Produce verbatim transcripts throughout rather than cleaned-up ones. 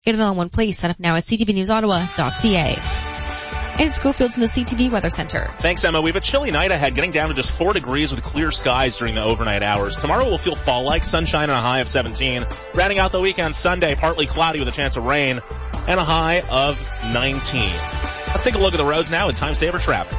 Get it all in one place. Sign up now at c t v news ottawa dot c a. And Schofield's in the C T V Weather Center. Thanks, Emma. We have a chilly night ahead, getting down to just four degrees with clear skies during the overnight hours. Tomorrow will feel fall-like, sunshine and a high of seventeen. Rounding out the weekend, Sunday, partly cloudy with a chance of rain and a high of nineteen. Let's take a look at the roads now and time saver traffic.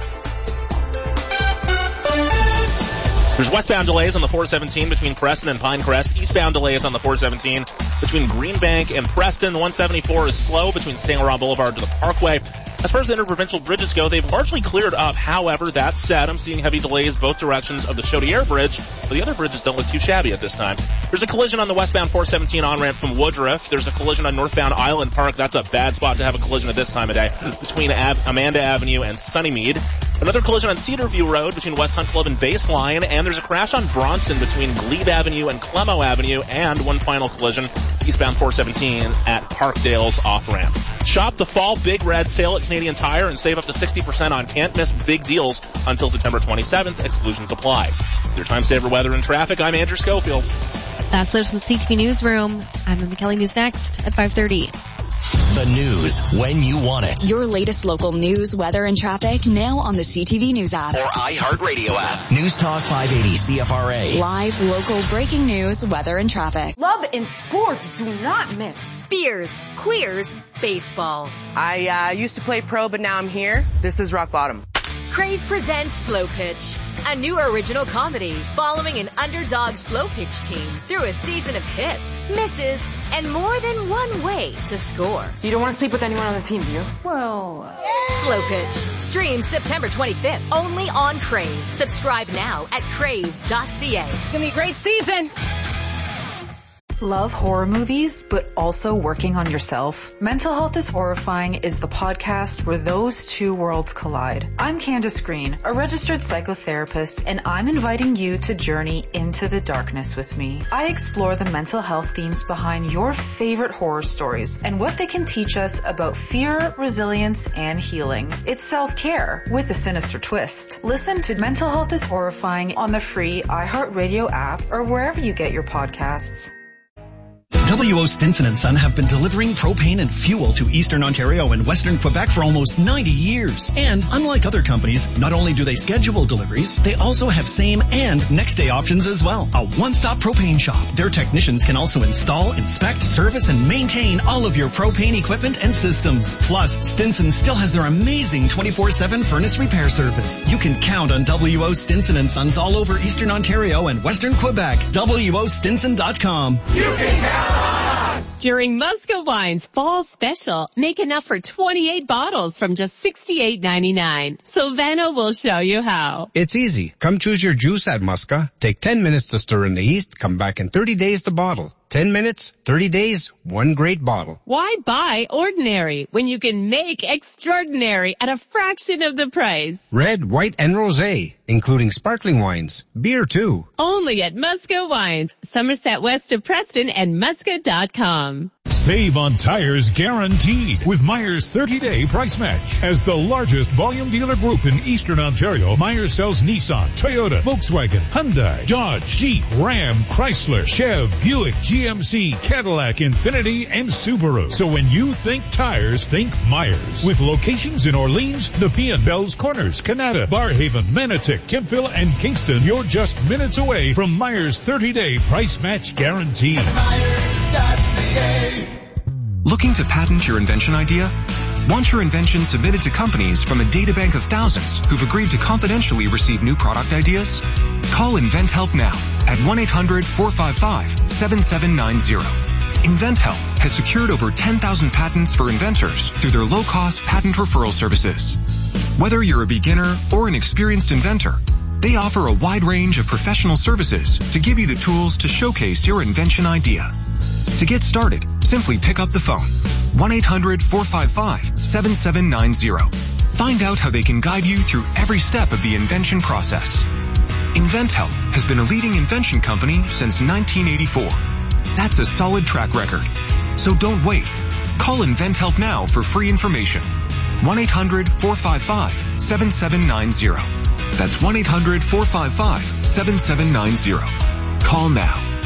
There's westbound delays on the four seventeen between Preston and Pinecrest. Eastbound delays on the four seventeen between Greenbank and Preston. The one seventy-four is slow between Saint Laurent Boulevard to the Parkway. As far as the interprovincial bridges go, they've largely cleared up. However, that said, I'm seeing heavy delays both directions of the Chaudière Bridge, but the other bridges don't look too shabby at this time. There's a collision on the westbound four seventeen on-ramp from Woodruff. There's a collision on northbound Island Park. That's a bad spot to have a collision at this time of day between Ab- Amanda Avenue and Sunnymead. Another collision on Cedarview Road between West Hunt Club and Baseline, and there's a crash on Bronson between Glebe Avenue and Clemo Avenue, and one final collision eastbound four seventeen at Parkdale's off-ramp. Shop the fall Big Red sale at Canadian Tire and save up to sixty percent on can't miss big deals until September twenty-seventh. Exclusions apply. With your time saver weather and traffic, I'm Andrew Schofield. That's Liz from the C T V Newsroom. I'm in the Kelly News next at five thirty. The news when you want it. Your latest local news, weather, and traffic now on the C T V News app. Or iHeartRadio app. News Talk five eighty C F R A. Live, local, breaking news, weather, and traffic. Love and sports do not mix. Beers, queers, baseball. I uh, used to play pro, but now I'm here. This is rock bottom. Crave presents Slow Pitch, a new original comedy following an underdog slow pitch team through a season of hits, misses, and more than one way to score. You don't want to sleep with anyone on the team, do you? Well... Uh... Slow Pitch. Streams September twenty-fifth, only on Crave. Subscribe now at crave dot c a. It's going to be a great season. Love horror movies, but also working on yourself? Mental Health is Horrifying is the podcast where those two worlds collide. I'm Candace Green, a registered psychotherapist, and I'm inviting you to journey into the darkness with me. I explore the mental health themes behind your favorite horror stories and what they can teach us about fear, resilience, and healing. It's self-care with a sinister twist. Listen to Mental Health is Horrifying on the free iHeartRadio app or wherever you get your podcasts. W O Stinson and Son have been delivering propane and fuel to Eastern Ontario and Western Quebec for almost ninety years. And unlike other companies, not only do they schedule deliveries, they also have same and next day options as well. A one-stop propane shop. Their technicians can also install, inspect, service, and maintain all of your propane equipment and systems. Plus, Stinson still has their amazing twenty-four seven furnace repair service. You can count on W O Stinson and Sons all over Eastern Ontario and Western Quebec. W O Stinson dot com. You can count on us! During Muscawine's Fall Special, make enough for twenty-eight bottles from just sixty-eight ninety-nine. Sylvana will show you how. It's easy. Come choose your juice at Musca. Take ten minutes to stir in the yeast. Come back in thirty days to bottle. ten minutes, thirty days, one great bottle. Why buy ordinary when you can make extraordinary at a fraction of the price? Red, white, and rosé, including sparkling wines. Beer, too. Only at Musca Wines, Somerset West of Preston and musca dot com. Save on tires guaranteed with Myers thirty-day price match. As the largest volume dealer group in Eastern Ontario, Myers sells Nissan, Toyota, Volkswagen, Hyundai, Dodge, Jeep, Ram, Chrysler, Chev, Buick, G M C, Cadillac, Infiniti, and Subaru. So when you think tires, think Myers. With locations in Orleans, Nepean, Bells Corners, Canada, Barhaven, Manotick, Kempville, and Kingston, you're just minutes away from Myers thirty-day price match guarantee. Myers dot C A. Looking to patent your invention idea? Want your invention submitted to companies from a databank of thousands who've agreed to confidentially receive new product ideas? Call InventHelp now at one eight hundred four five five seven seven nine zero. InventHelp has secured over ten thousand patents for inventors through their low-cost patent referral services. Whether you're a beginner or an experienced inventor, they offer a wide range of professional services to give you the tools to showcase your invention idea. To get started, simply pick up the phone. one eight hundred four five five seven seven nine zero. Find out how they can guide you through every step of the invention process. InventHelp has been a leading invention company since nineteen eighty-four. That's a solid track record. So don't wait. Call InventHelp now for free information. one eight hundred four five five seven seven nine zero. That's one eight hundred four five five seven seven nine zero. Call now.